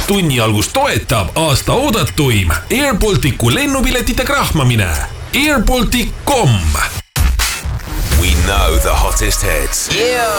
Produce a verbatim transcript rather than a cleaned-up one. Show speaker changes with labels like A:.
A: tunni algust toetab aasta oodatuim Air Balticu lennupiletite krahmamine. air baltic dot com.
B: We know the hottest hits.
C: Yeah.